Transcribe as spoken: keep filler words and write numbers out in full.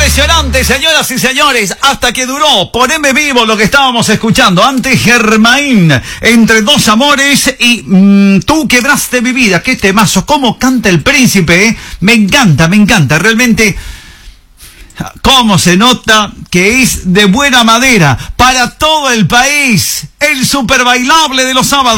Impresionante, señoras y señores, hasta que duró. Poneme vivo lo que estábamos escuchando. Antes Germain, Entre dos amores y mmm, Tú quebraste mi vida. Qué temazo, cómo canta el príncipe, ¿eh? Me encanta, me encanta, realmente. Cómo se nota que es de buena madera para todo el país. El super bailable de los sábados.